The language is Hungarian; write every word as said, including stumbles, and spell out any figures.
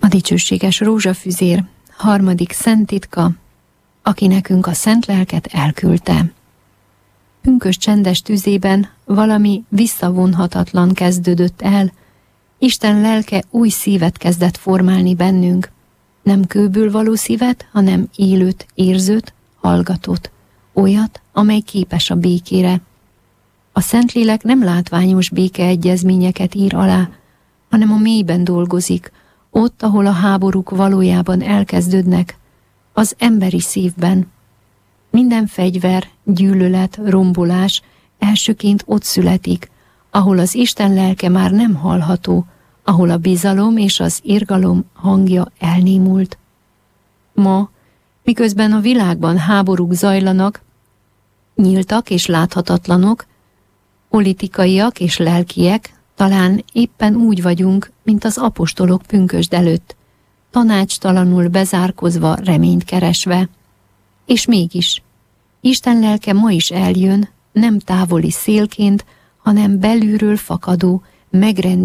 dicsőséges rózsafüzér, harmadik szent titka, aki nekünk a szent lelket elküldte. Pünkösd csendes tüzében valami visszavonhatatlan kezdődött el, Isten lelke új szívet kezdett formálni bennünk, nem kőből való szívet, hanem élőt, érzőt, hallgatót, olyat, amely képes a békére. A Szentlélek nem látványos békeegyezményeket ír alá, hanem a mélyben dolgozik, ott, ahol a háborúk valójában elkezdődnek, az emberi szívben. Minden fegyver, gyűlölet, rombolás elsőként ott születik, ahol az Isten lelke már nem hallható, ahol a bizalom és az irgalom hangja elnémult. Ma, miközben a világban háborúk zajlanak, nyíltak és láthatatlanok, politikaiak és lelkiek, talán éppen úgy vagyunk, mint az apostolok pünkösd előtt, tanácstalanul bezárkozva, reményt keresve. És mégis, Isten lelke ma is eljön, nem távoli szélként, hanem belülről fakadó, megrendítő